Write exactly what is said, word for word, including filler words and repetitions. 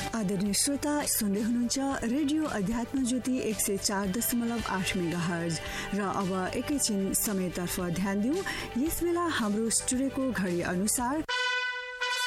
आदरणीय श्रोता, सुन्दै हुनुहुन्छ रेडियो अध्यात्म ज्योति एक सय चार दशमलव आठ मेगाहर्ज र अब एकैछिन समयतर्फ ध्यान दिउँ। यस बेला हाम्रो स्टुडियोको घडी अनुसार